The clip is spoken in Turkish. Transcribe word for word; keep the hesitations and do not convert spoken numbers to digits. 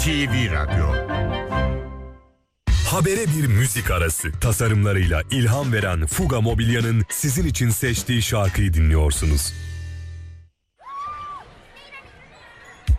T V Radyo. Habere bir müzik arası. Tasarımlarıyla ilham veren Fuga Mobilya'nın sizin için seçtiği şarkıyı dinliyorsunuz.